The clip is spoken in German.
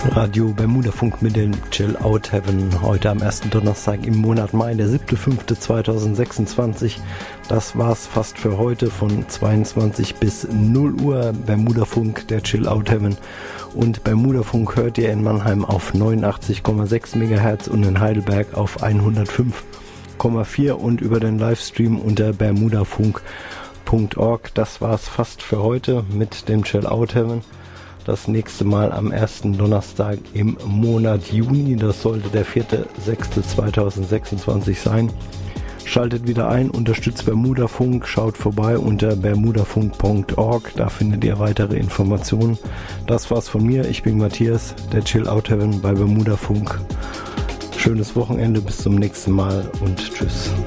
Radio Bermudafunk mit dem Chill Out Heaven. Heute am ersten Donnerstag im Monat Mai, der 7.5.2026. Das war's fast für heute von 22 bis 0 Uhr. Bermudafunk, der Chill Out Heaven. Und Bermudafunk hört ihr in Mannheim auf 89,6 MHz und in Heidelberg auf 105,4 und über den Livestream unter bermudafunk.org. Das war's fast für heute mit dem Chill Out Heaven. Das nächste Mal am ersten Donnerstag im Monat Juni. Das sollte der 4.6.2026 sein. Schaltet wieder ein, unterstützt Bermudafunk, schaut vorbei unter bermudafunk.org. Da findet ihr weitere Informationen. Das war's von mir. Ich bin Matthias, der Chill Out Heaven bei Bermudafunk. Schönes Wochenende, bis zum nächsten Mal und tschüss.